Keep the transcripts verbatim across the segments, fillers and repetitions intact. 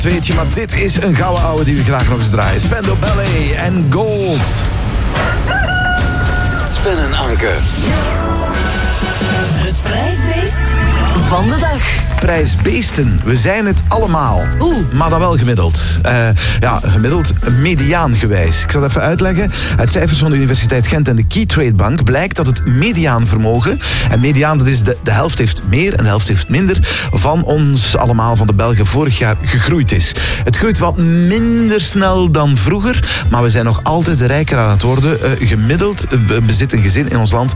Tweetje, maar dit is een gouden ouwe die we graag nog eens draaien. Spandau Ballet en Gold. Sven en Anke. Het prijsbeest van de dag. Prijsbeesten, we zijn het allemaal. Oeh. Maar dan wel gemiddeld. Uh, ja, gemiddeld mediaangewijs. Ik zal het even uitleggen. Uit cijfers van de Universiteit Gent en de Keytrade Bank blijkt dat het mediaanvermogen, en mediaan, dat is de, de helft heeft meer en de helft heeft minder, van ons allemaal, van de Belgen, vorig jaar gegroeid is. Het groeit wat minder snel dan vroeger, maar we zijn nog altijd rijker aan het worden. Uh, gemiddeld uh, bezit een gezin in ons land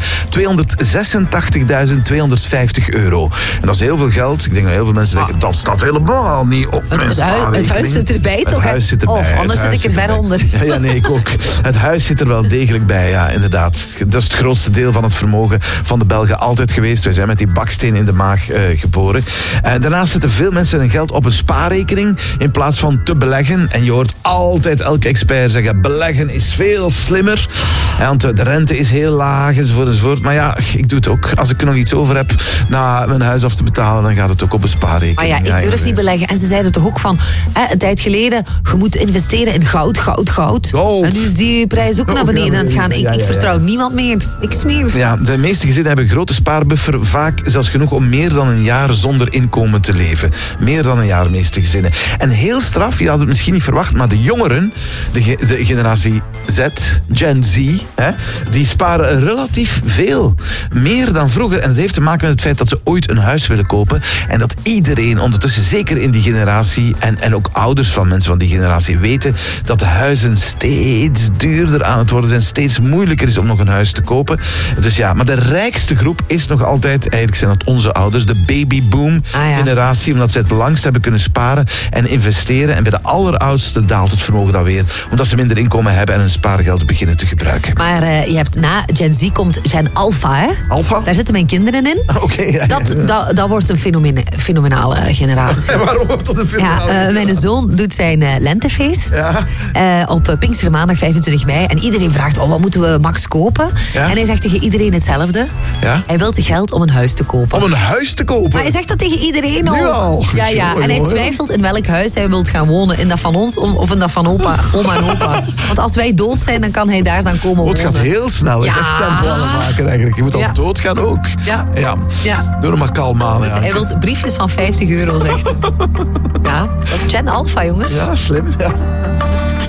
tweehonderdzesentachtigduizend tweehonderdvijftig euro. En dat is heel veel geld. Ik denk dat heel veel mensen denken, dat staat helemaal niet op Het, mijn het, hui- het spaarrekening. huis zit erbij, Het toch? hè? huis zit erbij. Oh, Het anders zit huis ik er ver erbij. onder. Ja, ja, nee, ik ook. Het huis zit er wel degelijk bij, ja, inderdaad. Dat is het grootste deel van het vermogen van de Belgen altijd geweest. We zijn met die baksteen in de maag uh, geboren. Uh, daarnaast zetten veel mensen hun geld op een spaarrekening in plaats van te beleggen. En je hoort altijd elke expert zeggen, beleggen is veel slimmer. Want de rente is heel laag, enzovoort, enzovoort. Maar ja, ik doe het ook. Als ik er nog iets over heb na mijn huis af te betalen, dan gaat het ook op een spaarrekening. Maar ja, ik durf niet beleggen. En ze zeiden toch ook van, hè, een tijd geleden, je moet investeren in goud, goud, goud. Gold. En nu is die prijs ook Ook naar beneden aan het gaan. Ik, ja, ja, ik ja. vertrouw niemand meer. Niks meer. Ja, de meeste gezinnen hebben een grote spaarbuffer, vaak zelfs genoeg om meer dan een jaar zonder inkomen te leven. Meer dan een jaar, de meeste gezinnen. En heel straf, je had het misschien niet verwacht, maar de jongeren, de, ge- de generatie Z, Gen Z, hè, die sparen relatief veel. Meer dan vroeger. En dat heeft te maken met het feit dat ze ooit een huis willen kopen. En dat iedereen ondertussen, zeker in die generatie, en, en ook ouders van mensen van die generatie, weten dat de huizen steeds duurder aan het worden zijn. Steeds moeilijker is om nog een huis te kopen. Dus ja, maar de rijkste groep is nog altijd, eigenlijk zijn dat onze ouders, de babyboom Ah, ja. generatie, omdat ze het langst hebben kunnen sparen en investeren. En bij de alleroudste daalt het vermogen dan weer, omdat ze minder inkomen hebben en hun spaargeld beginnen te gebruiken. Maar uh, je hebt na Gen Z komt Gen Alpha, hè? Alpha? Daar zitten mijn kinderen in. Oké, ja. Dat, dat, dat wordt een fenomene, fenomenale generatie. En waarom wordt dat een Ja, uh, mijn zoon doet zijn uh, lentefeest Ja. uh, op uh, Pinkstermaandag vijfentwintig mei. En iedereen vraagt, oh, wat moeten we Max kopen? Ja. En hij zegt tegen iedereen hetzelfde. Ja? Hij wil geld om een huis te kopen. Om een huis te kopen? Maar hij zegt dat tegen iedereen Nu al? Ja, ja. Jongen, En hij jongen. twijfelt in welk huis hij wil gaan wonen. In dat van ons of in dat van opa, oma en opa. Want als wij dood zijn, dan kan hij daar dan komen Oh, het wonen. gaat heel snel. Het is Ja. echt tempo aan het maken eigenlijk. Je moet al Ja. doodgaan ook. Ja. Ja. Ja. Doe hem maar kalm aan. Dus ja. hij wil briefjes van vijftig euro, zegt hij. Ja, dat is Gen Alpha, jongens. Ja, slim. Ja.